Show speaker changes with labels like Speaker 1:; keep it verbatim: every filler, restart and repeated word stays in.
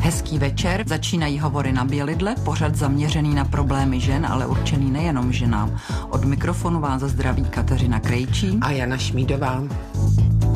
Speaker 1: Hezký večer, začínají Hovory na Bělidle, pořad zaměřený na problémy žen, ale určený nejenom ženám. Od mikrofonu vás zdraví Kateřina Krejčí
Speaker 2: a Jana Šmídová.